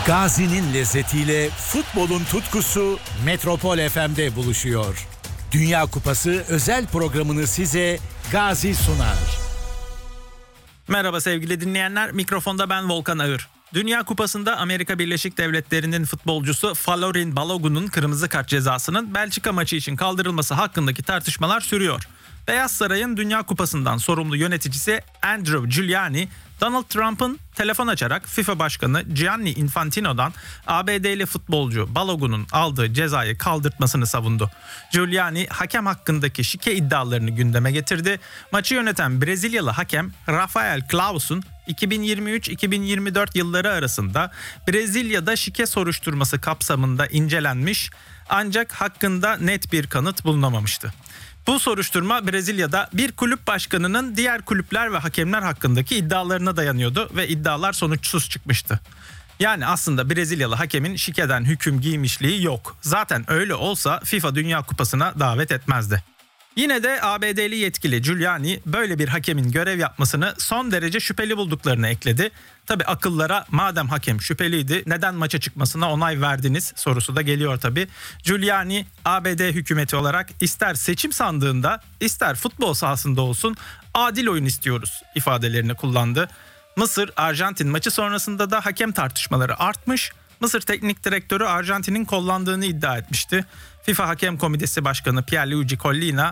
Gazi'nin lezzetiyle futbolun tutkusu Metropol FM'de buluşuyor. Dünya Kupası özel programını size Gazi sunar. Merhaba sevgili dinleyenler, mikrofonda ben Volkan Ağır. Dünya Kupası'nda Amerika Birleşik Devletleri'nin futbolcusu Falorin Balogun'un kırmızı kart cezasının Belçika maçı için kaldırılması hakkındaki tartışmalar sürüyor. Beyaz Saray'ın Dünya Kupası'ndan sorumlu yöneticisi Andrew Giuliani, Donald Trump'ın telefon açarak FIFA Başkanı Gianni Infantino'dan ABD'li futbolcu Balogun'un aldığı cezayı kaldırtmasını savundu. Giuliani hakem hakkındaki şike iddialarını gündeme getirdi. Maçı yöneten Brezilyalı hakem Rafael Claus'un 2023-2024 yılları arasında Brezilya'da şike soruşturması kapsamında incelenmiş ancak hakkında net bir kanıt bulunamamıştı. Bu soruşturma Brezilya'da bir kulüp başkanının diğer kulüpler ve hakemler hakkındaki iddialarına dayanıyordu ve iddialar sonuçsuz çıkmıştı. Yani aslında Brezilyalı hakemin şikeden hüküm giymişliği yok. Zaten öyle olsa FIFA Dünya Kupası'na davet etmezdi. Yine de ABD'li yetkili Giuliani böyle bir hakemin görev yapmasını son derece şüpheli bulduklarını ekledi. Tabi akıllara madem hakem şüpheliydi neden maça çıkmasına onay verdiniz sorusu da geliyor tabi. Giuliani ABD hükümeti olarak ister seçim sandığında ister futbol sahasında olsun adil oyun istiyoruz ifadelerini kullandı. Mısır-Arjantin maçı sonrasında da hakem tartışmaları artmış. Mısır Teknik Direktörü Arjantin'in kollandığını iddia etmişti. FIFA Hakem Komitesi Başkanı Pierluigi Collina